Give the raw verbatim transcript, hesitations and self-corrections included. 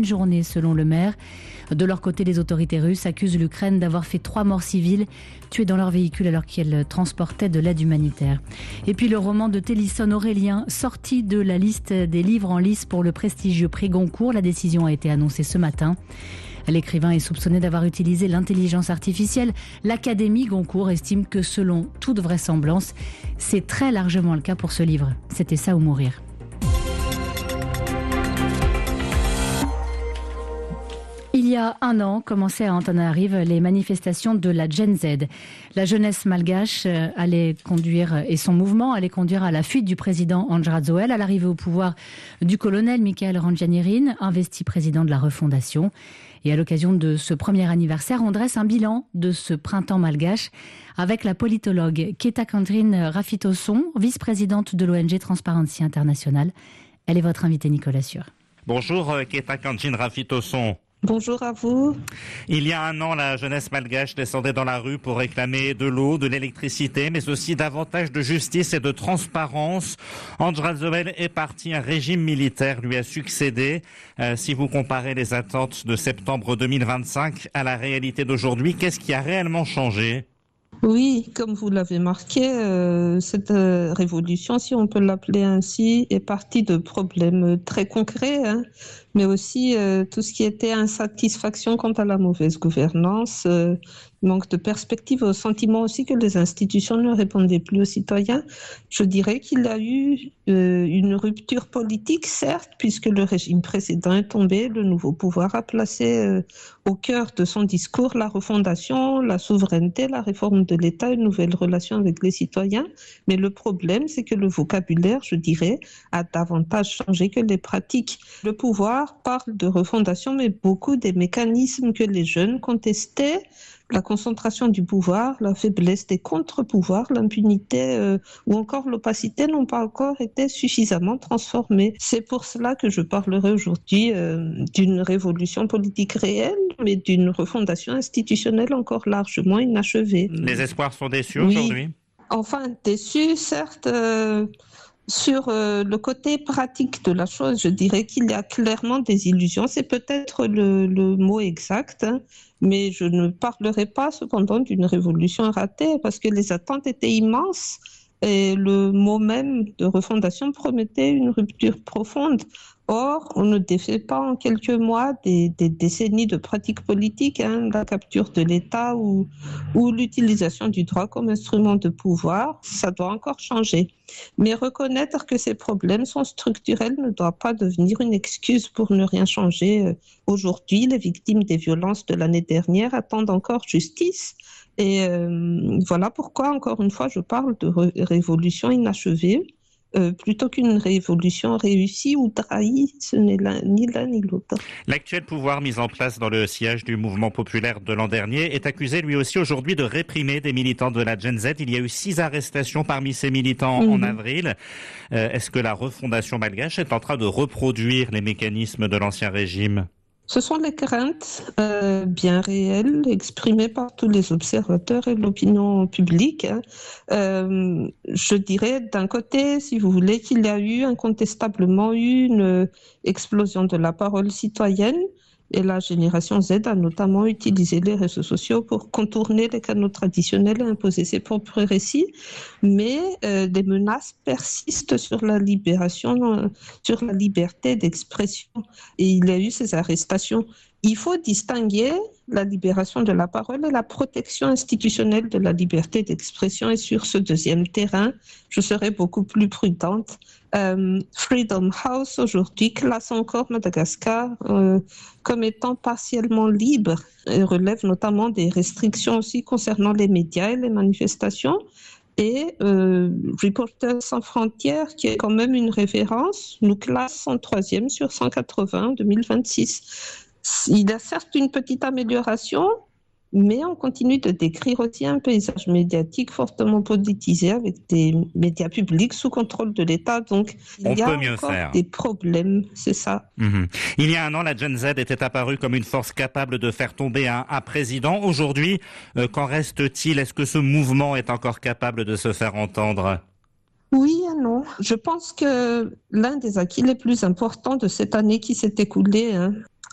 journée selon le maire. De leur côté, les autorités russes accusent l'Ukraine d'avoir fait trois morts civiles tués dans leur véhicule alors qu'elles transportaient de l'aide humanitaire. Et puis le roman de Télisson Aurélien, sorti de la liste des livres en lice pour le prestigieux prix Goncourt. La décision a été annoncée ce matin. L'écrivain est soupçonné d'avoir utilisé l'intelligence artificielle. L'Académie Goncourt estime que selon toute vraisemblance, c'est très largement le cas pour ce livre. C'était ça ou mourir. Il y a un an, commençaient à Antananarive les manifestations de la Gen Z. La jeunesse malgache allait conduire, et son mouvement allait conduire à la fuite du président Andry Rajoelina, à l'arrivée au pouvoir du colonel Michael Randrianirina, investi président de la refondation. Et à l'occasion de ce premier anniversaire, on dresse un bilan de ce printemps malgache avec la politologue Ketakandjin Rafitosson, vice-présidente de l'O N G Transparency International. Elle est votre invitée, Nicolas Sûr. Bonjour Ketakandjin Rafitosson. Bonjour à vous. Il y a un an, la jeunesse malgache descendait dans la rue pour réclamer de l'eau, de l'électricité, mais aussi davantage de justice et de transparence. Andry Rajoelina est parti, un régime militaire lui a succédé. Euh, si vous comparez les attentes de septembre deux mille vingt-cinq à la réalité d'aujourd'hui, qu'est-ce qui a réellement changé ? Oui, comme vous l'avez marqué, euh, cette euh, révolution, si on peut l'appeler ainsi, est partie de problèmes très concrets, hein, mais aussi euh, tout ce qui était insatisfaction quant à la mauvaise gouvernance, euh, manque de perspective, au sentiment aussi que les institutions ne répondaient plus aux citoyens. Je dirais qu'il y a eu euh, une rupture politique, certes, puisque le régime précédent est tombé, le nouveau pouvoir a placé euh, au cœur de son discours la refondation, la souveraineté, la réforme de l'État, une nouvelle relation avec les citoyens. Mais le problème, c'est que le vocabulaire, je dirais, a davantage changé que les pratiques. Le pouvoir parle de refondation, mais beaucoup des mécanismes que les jeunes contestaient, la concentration du pouvoir, la faiblesse des contre-pouvoirs, l'impunité euh, ou encore l'opacité n'ont pas encore été suffisamment transformés. C'est pour cela que je parlerai aujourd'hui euh, d'une révolution politique réelle, mais d'une refondation institutionnelle encore largement inachevée. Les espoirs sont déçus oui. aujourd'hui ? Enfin, déçus, certes. Euh, Sur euh, le côté pratique de la chose, je dirais qu'il y a clairement des illusions. C'est peut-être le, le mot exact, hein, mais je ne parlerai pas cependant d'une révolution ratée parce que les attentes étaient immenses et le mot même de refondation promettait une rupture profonde. Or, on ne défait pas en quelques mois des, des décennies de pratiques politiques, hein, la capture de l'État ou, ou l'utilisation du droit comme instrument de pouvoir. Ça doit encore changer. Mais reconnaître que ces problèmes sont structurels ne doit pas devenir une excuse pour ne rien changer. Aujourd'hui, les victimes des violences de l'année dernière attendent encore justice. Et euh, voilà pourquoi, encore une fois, je parle de ré- révolution inachevée. Euh, plutôt qu'une révolution réussie ou trahie, ce n'est l'un, ni l'un ni l'autre. L'actuel pouvoir mis en place dans le sillage du mouvement populaire de l'an dernier est accusé lui aussi aujourd'hui de réprimer des militants de la Gen Z. Il y a eu six arrestations parmi ces militants mmh. en avril. Euh, est-ce que la refondation malgache est en train de reproduire les mécanismes de l'ancien régime ? Ce sont les craintes euh, bien réelles exprimées par tous les observateurs et l'opinion publique. Hein. Euh, je dirais d'un côté, si vous voulez, qu'il y a eu incontestablement eu une explosion de la parole citoyenne. Et la génération Z a notamment utilisé les réseaux sociaux pour contourner les canaux traditionnels et imposer ses propres récits. Mais euh, des menaces persistent sur la libération, euh, sur la liberté d'expression. Et il y a eu ces arrestations. Il faut distinguer la libération de la parole et la protection institutionnelle de la liberté d'expression. Et sur ce deuxième terrain, je serai beaucoup plus prudente. Euh, Freedom House, aujourd'hui, classe encore Madagascar euh, comme étant partiellement libre et relève notamment des restrictions aussi concernant les médias et les manifestations. Et euh, Reporters sans frontières, qui est quand même une référence, nous classe en troisième sur cent quatre-vingts en deux mille vingt-six. Il y a certes une petite amélioration, mais on continue de décrire aussi un paysage médiatique fortement politisé avec des médias publics sous contrôle de l'État. Donc, il on y a peut mieux encore faire. des problèmes, c'est ça. Mmh. Il y a un an, la Gen Z était apparue comme une force capable de faire tomber un, un président. Aujourd'hui, euh, qu'en reste-t-il ? Est-ce que ce mouvement est encore capable de se faire entendre ? Oui et non. Je pense que l'un des acquis les plus importants de cette année qui s'est écoulée, hein,